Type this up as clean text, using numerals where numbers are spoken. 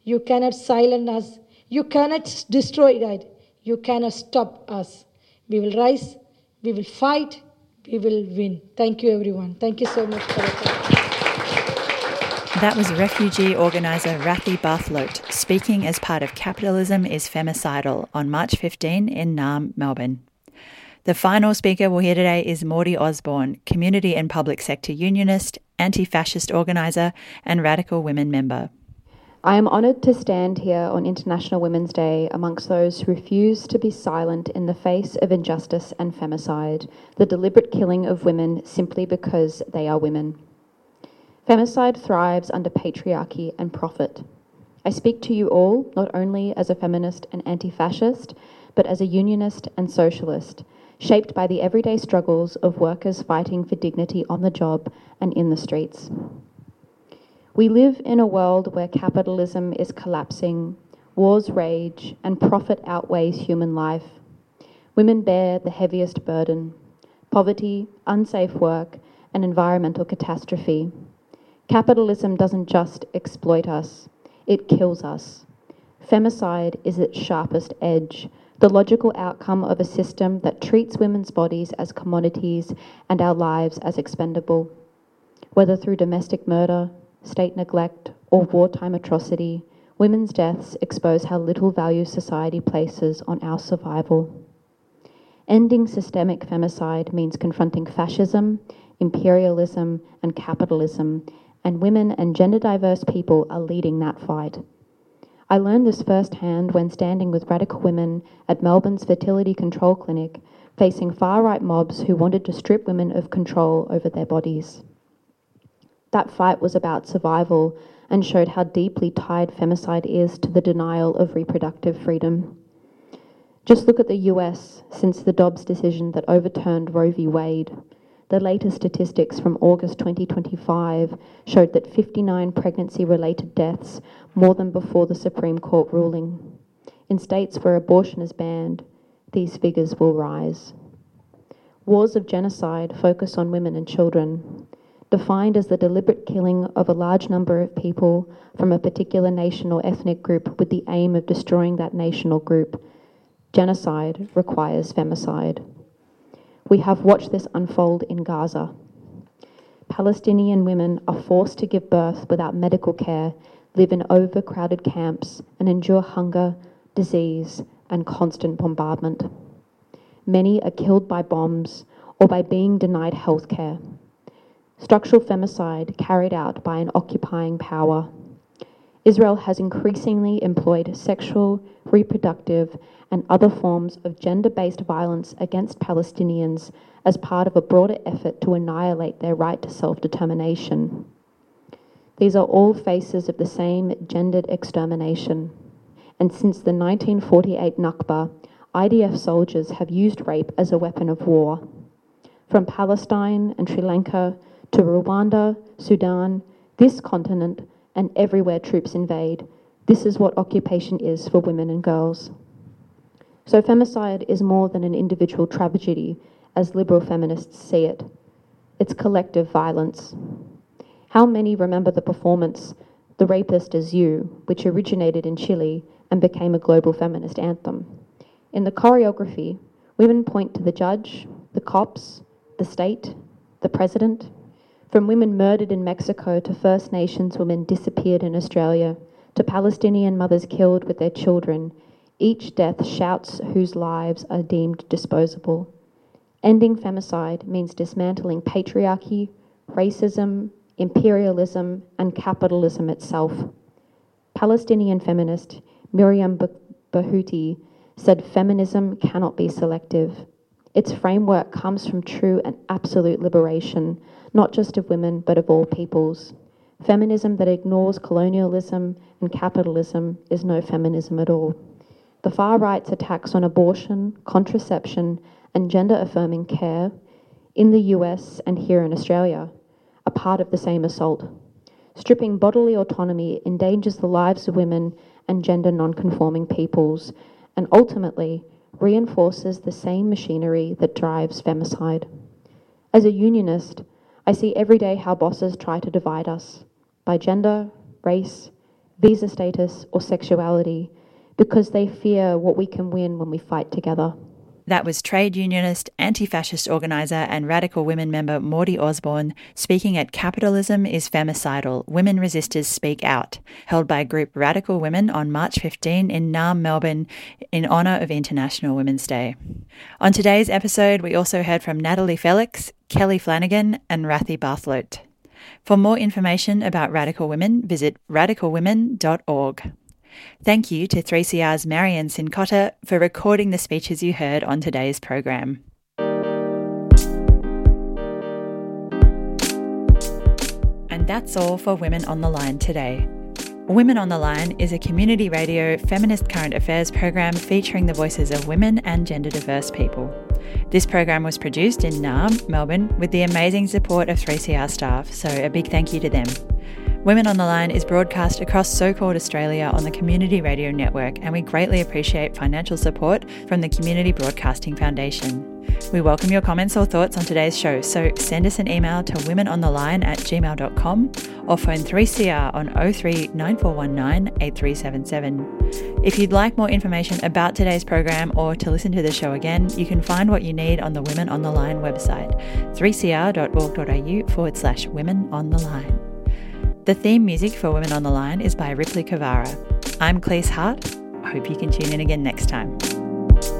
You cannot silence us. You cannot destroy that. You cannot stop us. We will rise. We will fight. We will win. Thank you, everyone. Thank you so much for your time. That was refugee organiser Rathi Barthlote speaking as part of Capitalism is Femicidal on March 15 in Naarm, Melbourne. The final speaker we'll hear today is Maudie Osborne, community and public sector unionist, anti-fascist organiser and Radical Women member. I am honoured to stand here on International Women's Day amongst those who refuse to be silent in the face of injustice and femicide, the deliberate killing of women simply because they are women. Femicide thrives under patriarchy and profit. I speak to you all not only as a feminist and anti-fascist, but as a unionist and socialist, shaped by the everyday struggles of workers fighting for dignity on the job and in the streets. We live in a world where capitalism is collapsing, wars rage, and profit outweighs human life. Women bear the heaviest burden: poverty, unsafe work, and environmental catastrophe. Capitalism doesn't just exploit us, it kills us. Femicide is its sharpest edge, the logical outcome of a system that treats women's bodies as commodities and our lives as expendable. Whether through domestic murder, state neglect, or wartime atrocity, women's deaths expose how little value society places on our survival. Ending systemic femicide means confronting fascism, imperialism, and capitalism, and women and gender-diverse people are leading that fight. I learned this firsthand when standing with radical women at Melbourne's fertility control clinic, facing far-right mobs who wanted to strip women of control over their bodies. That fight was about survival and showed how deeply tied femicide is to the denial of reproductive freedom. Just look at the US since the Dobbs decision that overturned Roe v. Wade. The latest statistics from August 2025 showed that 59 pregnancy-related deaths, more than before the Supreme Court ruling. In states where abortion is banned, these figures will rise. Wars of genocide focus on women and children, defined as the deliberate killing of a large number of people from a particular nation or ethnic group with the aim of destroying that nation or group. Genocide requires femicide. We have watched this unfold in Gaza. Palestinian women are forced to give birth without medical care, live in overcrowded camps, and endure hunger, disease, and constant bombardment. Many are killed by bombs or by being denied health care. Structural femicide carried out by an occupying power. Israel has increasingly employed sexual, reproductive, and other forms of gender-based violence against Palestinians as part of a broader effort to annihilate their right to self-determination. These are all faces of the same gendered extermination. And since the 1948 Nakba, IDF soldiers have used rape as a weapon of war. From Palestine and Sri Lanka to Rwanda, Sudan, this continent, and everywhere troops invade, this is what occupation is for women and girls. So femicide is more than an individual tragedy, as liberal feminists see it. It's collective violence. How many remember the performance, The Rapist Is You, which originated in Chile and became a global feminist anthem? In the choreography, women point to the judge, the cops, the state, the president. From women murdered in Mexico to First Nations women disappeared in Australia, to Palestinian mothers killed with their children, each death shouts whose lives are deemed disposable. Ending femicide means dismantling patriarchy, racism, imperialism, and capitalism itself. Palestinian feminist Miriam Bahuti said feminism cannot be selective. Its framework comes from true and absolute liberation, not just of women, but of all peoples. Feminism that ignores colonialism and capitalism is no feminism at all. The far right's attacks on abortion, contraception, and gender-affirming care in the US and here in Australia are part of the same assault. Stripping bodily autonomy endangers the lives of women and gender non-conforming peoples, and ultimately reinforces the same machinery that drives femicide. As a unionist, I see every day how bosses try to divide us by gender, race, visa status, or sexuality, because they fear what we can win when we fight together. That was trade unionist, anti-fascist organiser and Radical Women member Maudie Osborne speaking at Capitalism is Femicidal, Women Resisters Speak Out, held by Group Radical Women on March 15 in Naarm, Melbourne, in honour of International Women's Day. On today's episode, we also heard from Natalie Felix, Kelly Flanagan and Rathy Barthloat. For more information about Radical Women, visit radicalwomen.org. Thank you to 3CR's Marianne Sincotta for recording the speeches you heard on today's program. And that's all for Women on the Line today. Women on the Line is a community radio feminist current affairs program featuring the voices of women and gender diverse people. This program was produced in Naarm, Melbourne, with the amazing support of 3CR staff, so a big thank you to them. Women on the Line is broadcast across so-called Australia on the Community Radio Network, and we greatly appreciate financial support from the Community Broadcasting Foundation. We welcome your comments or thoughts on today's show, so send us an email to womenontheline@gmail.com or phone 3CR on 03 9419 8377. If you'd like more information about today's program or to listen to the show again, you can find what you need on the Women on the Line website, 3cr.org.au/Women on the Line. The theme music for Women on the Line is by Ripley Kavara. I'm Cleese Hart. I hope you can tune in again next time.